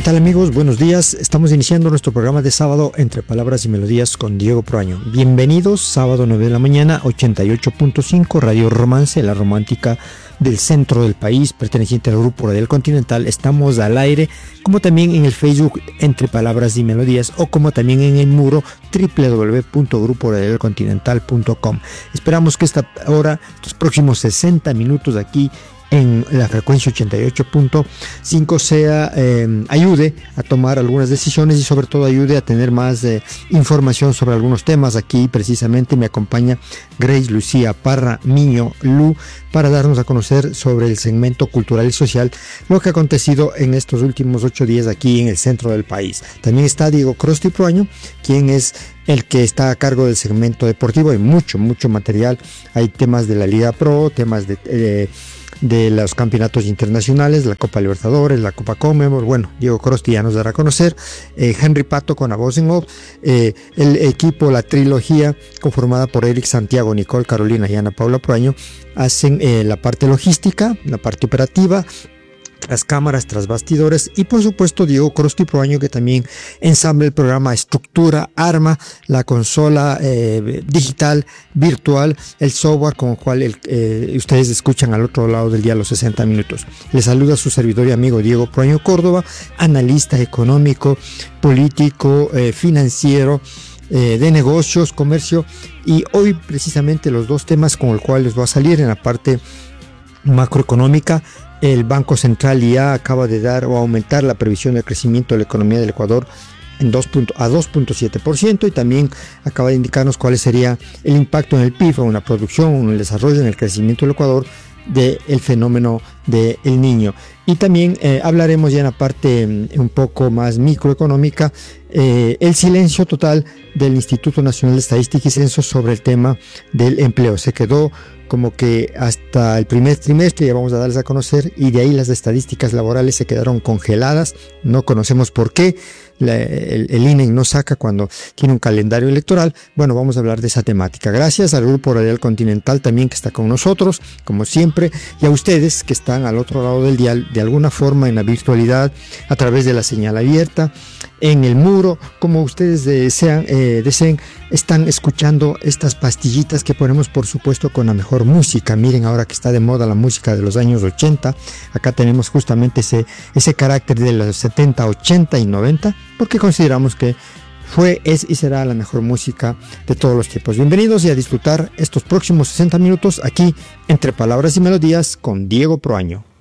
tal amigos? Buenos días. Estamos iniciando nuestro programa de sábado Entre Palabras y Melodías con Diego Proaño. Bienvenidos, sábado 9 de la mañana, 88.5, Radio Romance, la romántica del centro del país, perteneciente al Grupo Radial Continental. Estamos al aire, como también en el Facebook Entre Palabras y Melodías, o como también en el muro www.gruporadialcontinental.com. Esperamos que esta hora, estos próximos 60 minutos aquí en la frecuencia 88.5 ayude a tomar algunas decisiones y sobre todo ayude a tener más información sobre algunos temas. Aquí precisamente me acompaña Grace Lucía Parra Miño Lu para darnos a conocer sobre el segmento cultural y social, lo que ha acontecido en estos últimos 8 días aquí en el centro del país. También está Diego Crosti Proaño, quien es el que está a cargo del segmento deportivo. Hay mucho material, hay temas de la Liga Pro, temas de los campeonatos internacionales, la Copa Libertadores, la Copa Conmebol. Bueno, Diego Crosti ya nos dará a conocer. Henry Pato con la voz en off, el equipo, la trilogía conformada por Eric Santiago, Nicole Carolina y Ana Paula Proaño hacen la parte logística, la parte operativa, las cámaras tras bastidores, y por supuesto Diego Crosti Proaño, que también ensambla el programa, estructura, arma la consola digital, virtual, el software con el cual ustedes escuchan al otro lado del día los 60 minutos. Les saluda su servidor y amigo Diego Proaño Córdoba, analista económico, político, financiero, de negocios, comercio, y hoy precisamente los dos temas con el cual les va a salir en la parte macroeconómica. El Banco Central ya acaba de dar o aumentar la previsión de crecimiento de la economía del Ecuador a 2.7%, y también acaba de indicarnos cuál sería el impacto en el PIB, en la producción, en el desarrollo, en el crecimiento del Ecuador del fenómeno del Niño. Y también hablaremos ya en la parte un poco más microeconómica, el silencio total del Instituto Nacional de Estadística y Censo sobre el tema del empleo. Se quedó como que hasta el primer trimestre, ya vamos a darles a conocer, y de ahí las estadísticas laborales se quedaron congeladas. No conocemos por qué. El INE no saca cuando tiene un calendario electoral. Bueno, vamos a hablar de esa temática. Gracias al Grupo Radial Continental también, que está con nosotros, como siempre, y a ustedes que están al otro lado del dial, de alguna forma en la virtualidad, a través de la señal abierta, en el muro, como ustedes deseen, están escuchando estas pastillitas que ponemos, por supuesto, con la mejor música. Miren, ahora que está de moda la música de los años 80, acá tenemos justamente ese carácter de los 70, 80 y 90, porque consideramos que es y será la mejor música de todos los tiempos. Bienvenidos y a disfrutar estos próximos 60 minutos aquí Entre Palabras y Melodías con Diego Proaño.